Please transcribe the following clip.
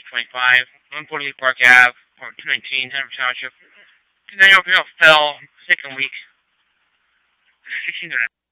25, 148 Park Ave, or 219, Denver Township. Daniel fell second week. 16